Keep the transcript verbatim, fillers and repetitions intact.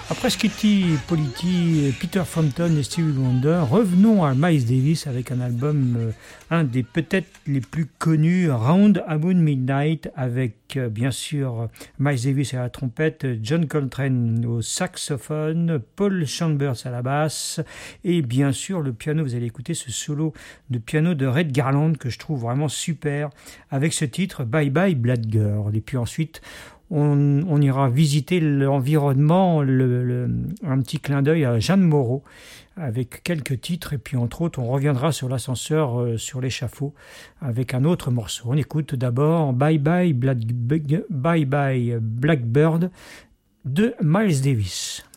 Après Skitty Politti, Peter Frampton et Stevie Wonder, revenons à Miles Davis avec un album, euh, un des peut-être les plus connus, Round About Midnight, avec euh, bien sûr Miles Davis à la trompette, John Coltrane au saxophone, Paul Chambers à la basse, et bien sûr le piano. Vous allez écouter ce solo de piano de Red Garland que je trouve vraiment super, avec ce titre Bye Bye Black Girl. Et puis ensuite, On, on ira visiter l'environnement, le, le, un petit clin d'œil à Jeanne Moreau avec quelques titres, et puis entre autres on reviendra sur l'ascenseur euh, sur l'échafaud avec un autre morceau. On écoute d'abord Bye Bye Black, Bye Bye Blackbird de Miles Davis.